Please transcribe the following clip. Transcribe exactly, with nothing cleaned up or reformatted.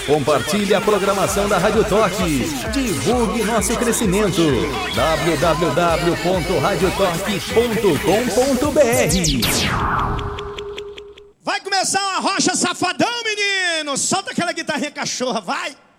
Compartilhe a programação da Rádio Torque. Divulgue nosso crescimento. w w w ponto radio torque ponto com ponto b r. Vai começar uma rocha safadão, menino. Solta aquela guitarrinha cachorra, vai.